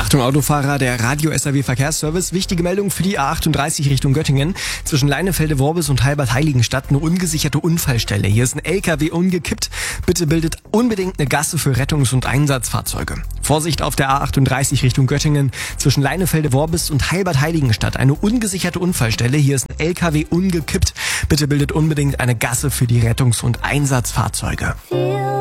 Achtung Autofahrer, der Radio-SAW Verkehrsservice. Wichtige Meldung für die A38 Richtung Göttingen. Zwischen Leinefelde-Worbis und Halbert-Heiligenstadt eine ungesicherte Unfallstelle. Hier ist ein LKW umgekippt. Bitte bildet unbedingt eine Gasse für Rettungs- und Einsatzfahrzeuge. Vorsicht auf der A38 Richtung Göttingen. Zwischen Leinefelde-Worbis und Halbert-Heiligenstadt eine ungesicherte Unfallstelle. Hier ist ein LKW umgekippt. Bitte bildet unbedingt eine Gasse für die Rettungs- und Einsatzfahrzeuge.